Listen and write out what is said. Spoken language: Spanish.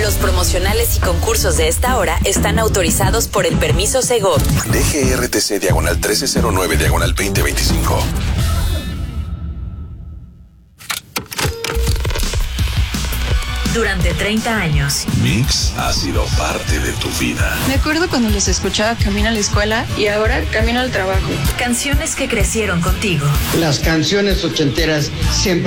Los promocionales y concursos de esta hora están autorizados por el permiso Segov. DGRTC /1309/2025. Durante 30 años. Mix ha sido parte de tu vida. Me acuerdo cuando los escuchaba camino a la escuela y ahora camino al trabajo. Canciones que crecieron contigo. Las canciones ochenteras siempre